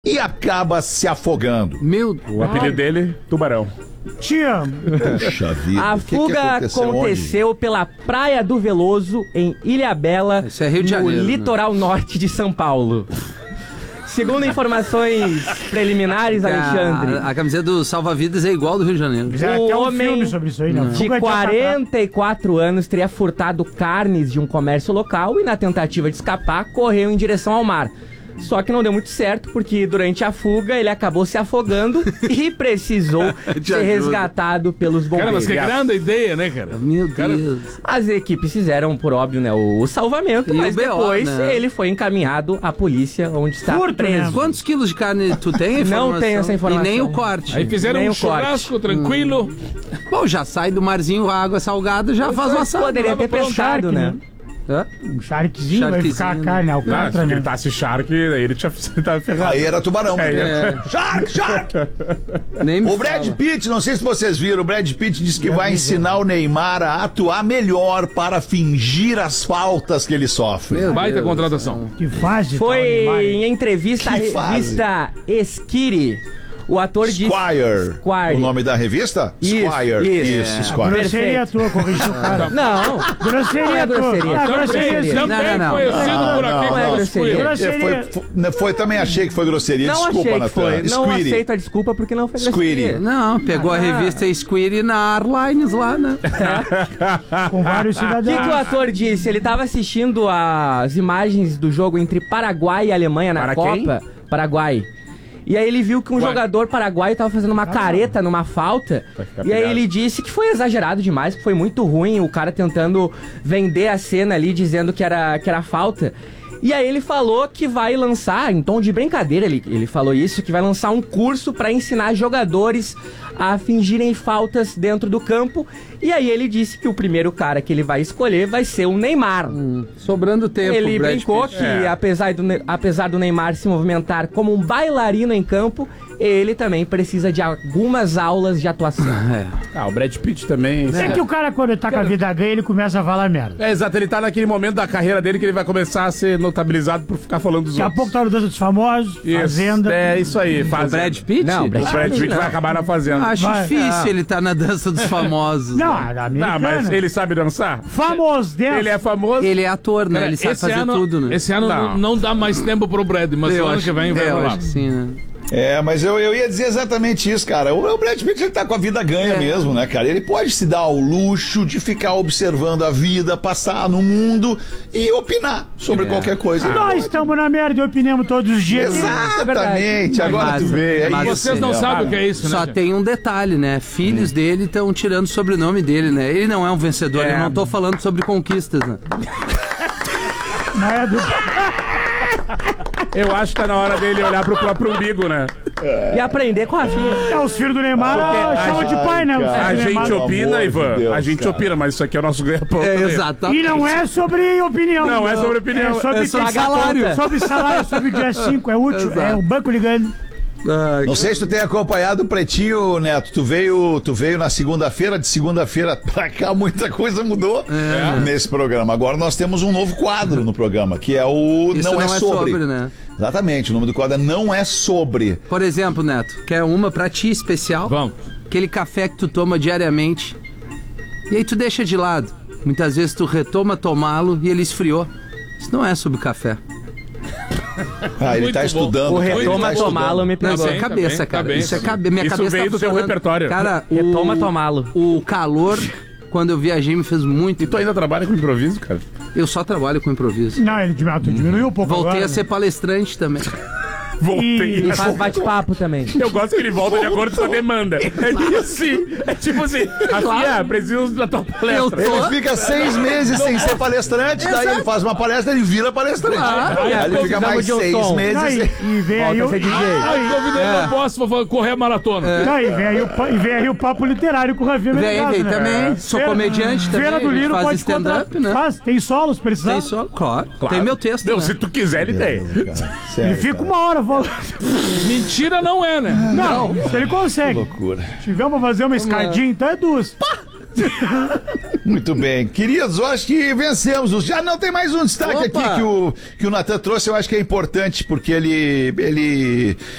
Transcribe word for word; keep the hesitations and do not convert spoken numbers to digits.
e acaba se afogando. Meu O apelido dele, Tubarão. Te amo. Puxa vida. A o que que fuga aconteceu, aconteceu, onde? pela Praia do Veloso, em Ilhabela, Isso é Rio de no Janeiro, né? litoral norte de São Paulo. Segundo informações preliminares, Alexandre, A, a camiseta do Salva-Vidas é igual do Rio de Janeiro. Já O até um homem filme sobre isso aí, né? de Fuga de Alcatraz. quarenta e quatro anos teria furtado carnes de um comércio local e, na tentativa de escapar, correu em direção ao mar. Só que não deu muito certo, porque durante a fuga ele acabou se afogando e precisou Te ser ajuda. resgatado pelos Cara, mas bombeiros. que grande ideia, né, cara? Meu Cara, Deus. As equipes fizeram, por óbvio, né, o salvamento, E mas o B O, depois né? ele foi encaminhado à polícia, onde está Furto, preso. né? Quantos quilos de carne tu tem? a Não informação? tenho essa informação. E nem o corte. Aí fizeram Nem um o corte. churrasco tranquilo. Bom, já sai do marzinho, a água salgada, já faz uma assado. Poderia ter Tava pronto, pescado, Shark, né? Hã? Um sharkzinho, vai Sharkzinho, ficar a né? carne, Ah, se alcatra, né? gritasse Shark, aí ele tinha tava ferrado. Aí era tubarão. É, né? Shark, Shark! Nem me O Brad fala. Pitt, não sei se vocês viram, o Brad Pitt disse que vai ensinar o Neymar a atuar melhor para fingir as faltas que ele sofre. Meu Baita Deus. contratação. Que fase. Foi tal, Neymar, em entrevista à Que fase. revista Esquire. O ator disse... Squire. Squire. O nome da revista? Isso, Squire. isso. Isso, É. Squire. Grosseria tua, corrigiu o cara. Não, Grosseria Não é tua. grosseria. Ah, Também- grosseria. Não, Também não, não. conhecido Não, por não, aqui não é como grosseria. Squid. Grosseria. É, foi, foi, foi, também achei que foi grosseria. não Desculpa, achei que Natan. foi. Não Squirty. aceito a desculpa porque não foi grosseria. Squirty. Não, pegou a Ah. revista Squid na Arlines lá, né? Com vários O que, cidadãos. que o ator disse? Ele estava assistindo as imagens do jogo entre Paraguai e Alemanha na Para Copa. quem? Paraguai. E aí ele viu que um Ué. jogador paraguaio estava fazendo uma careta numa falta. Vai ficar E aí pilhado. ele disse que foi exagerado demais, que foi muito ruim, o cara tentando vender a cena ali, dizendo que era, que era falta. E aí ele falou que vai lançar, em tom de brincadeira, ele, ele falou isso, que vai lançar um curso para ensinar jogadores a fingirem faltas dentro do campo. E aí ele disse que o primeiro cara que ele vai escolher vai ser o Neymar. Sobrando tempo, Ele Brad brincou Pitt. que, É. apesar, do, Ne- apesar do Neymar se movimentar como um bailarino em campo, ele também precisa de algumas aulas de atuação. É. Ah, o Brad Pitt também. É que o cara, quando tá com a vida ganha, ele começa a falar merda. É, exato, ele tá naquele momento da carreira dele que ele vai começar a ser notabilizado por ficar falando dos Daqui a outros. pouco tá no Dança dos Famosos, Isso, Fazenda. É isso aí, O faz. Brad Pitt? Não, o Brad O Brad Pitt Não. vai acabar na fazenda. Acho Vai. difícil Ah. ele tá na dança dos famosos. Não, né? a Não, americana. mas ele sabe dançar? Famoso dentro. Ele é famoso. Ele é ator, né? Ele sabe esse fazer ano, tudo, né? Esse ano Não. não, não dá mais tempo pro Brad, mas Eu o ano acho- que vem vai é, eu rolar. acho que sim, né? É, mas eu, eu ia dizer exatamente isso, cara. O, o Brad Pitt, ele tá com a vida ganha É. mesmo, né, cara? Ele pode se dar ao luxo de ficar observando a vida, passar no mundo e opinar sobre É. qualquer coisa. Ele Nós pode. estamos na merda e opinamos todos os dias. Exatamente, agora Mas- tu vê. É mas isso, Vocês não né? sabem o que é isso, Só né? cara? tem um detalhe, né? Filhos dele estão tirando o sobrenome dele, né? Ele não é um vencedor, É. eu não tô falando sobre conquistas, né? Não é do... Eu acho que tá na hora dele olhar pro próprio umbigo, né? E aprender com a Rafinha. É, os filhos do Neymar Porque ah, a chamam de gente- pai, né? Os Ai, filhos A do gente Neymar. Pelo opina, amor de Ivan. Deus, A gente cara. opina, mas isso aqui é o nosso ganha-pão. É, também. exatamente. E não é sobre opinião. Não é sobre opinião, É sobre, é sobre pagar salário. conta. Sobre salário, sobre o dia cinco. É útil. Exato. É o banco ligando. Ah, Não sei se tu tem acompanhado o Pretinho, Neto. Tu veio, tu veio na segunda-feira, de segunda-feira pra cá, muita coisa mudou nesse programa. Agora nós temos um novo quadro no programa, que é o Isso Não, é, sobre. né? Exatamente, o nome do quadro é Não é Sobre. Por exemplo, Neto, quer uma pra ti especial? Vamos. Aquele café que tu toma diariamente. E aí tu deixa de lado. Muitas vezes tu retoma tomá-lo e ele esfriou. Isso não é sobre café. Ah, ele Muito tá bom. estudando. O ele retoma tá tomá-lo me Não, pegou. isso é bem, cabeça, tá bem, cara. tá bem, isso é tá cabeça. Minha Isso cabeça veio tá do teu funcionando. repertório. Cara, o, Retoma tomá-lo. o calor, quando eu viajei, me fez muito. E tu ainda trabalha com improviso, cara? Eu só trabalho com improviso. Não, ele diminuiu, tu diminuiu um pouco Voltei agora, a ser palestrante também. Voltei. E- E faz bate-papo também. Eu gosto que ele volta de acordo com a demanda. É assim. É tipo assim, Rafinha, preciso da tua palestra. Eu Ele fica seis meses sem ser palestrante, daí ele faz uma palestra, ele vira palestrante. Aí ele fica precisamos mais de um seis som. Não, meses. e, e vem aí Volta a o... ser D J. Aí convidei, É. não posso vou correr a maratona. Não, e vem aí o, pa- e vem aí o papo literário com o Rafinha Vem, Menegaso, vem né? também. Sou Feira- comediante também. Feira do a gente Lino faz pode stand-up, contratar. né? Faz, tem solos, precisar. Tem só, claro. Claro. Tem meu texto, Não, né? se tu quiser, ele tem. Ele fica uma hora falando. Mentira não é, né? Não, se ele consegue. Loucura. Se tiver pra fazer uma escadinha, então é duas. Muito bem. Queridos, eu acho que vencemos. Já não tem mais um destaque Opa! aqui que o, que o Natan trouxe, eu acho que é importante, porque ele, ele,